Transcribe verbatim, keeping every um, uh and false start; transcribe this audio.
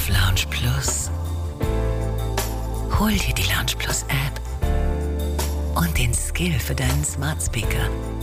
auf Lounge Plus. Hol dir die Lounge Plus App und den Skill für deinen Smart Speaker.